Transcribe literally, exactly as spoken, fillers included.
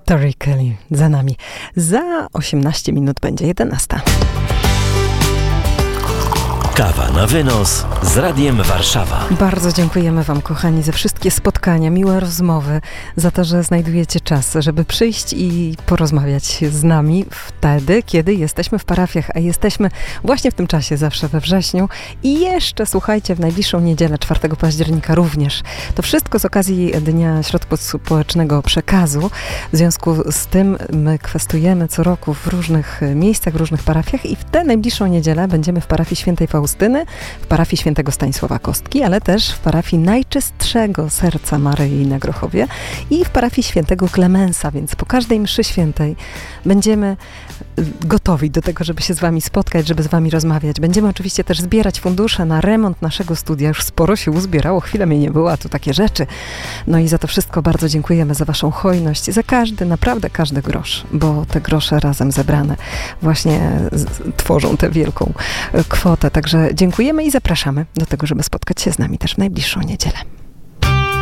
Tori Kelly za nami. Za osiemnaście minut będzie jedenasta. Kawa na wynos z Radiem Warszawa. Bardzo dziękujemy Wam, kochani, za wszystkie spotkania, miłe rozmowy, za to, że znajdujecie czas, żeby przyjść i porozmawiać z nami wtedy, kiedy jesteśmy w parafiach, a jesteśmy właśnie w tym czasie, zawsze we wrześniu. I jeszcze, słuchajcie, w najbliższą niedzielę, czwartego października również. To wszystko z okazji Dnia Środków Społecznego Przekazu. W związku z tym my kwestujemy co roku w różnych miejscach, w różnych parafiach i w tę najbliższą niedzielę będziemy w parafii Świętej Faustyny, w parafii Świętego Stanisława Kostki, ale też w parafii Najczystszego Serca Maryi na Grochowie i w parafii Świętego Klemensa, więc po każdej mszy świętej będziemy gotowi do tego, żeby się z Wami spotkać, żeby z Wami rozmawiać. Będziemy oczywiście też zbierać fundusze na remont naszego studia. Już sporo się uzbierało, chwilę mnie nie było, a tu takie rzeczy. No i za to wszystko bardzo dziękujemy, za Waszą hojność, za każdy, naprawdę każdy grosz, bo te grosze razem zebrane właśnie z, tworzą tę wielką kwotę. Także dziękujemy i zapraszamy do tego, żeby spotkać się z nami też w najbliższą niedzielę.